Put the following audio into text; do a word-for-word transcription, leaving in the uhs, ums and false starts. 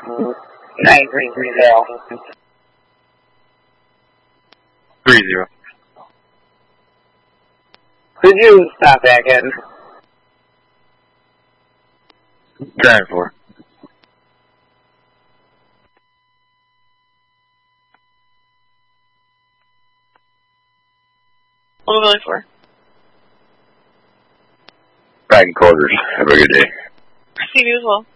nine three three zero. Three zero. Could you stop back in? Drive four. One Valley four. Back in quarters. Have a good day. See you as well.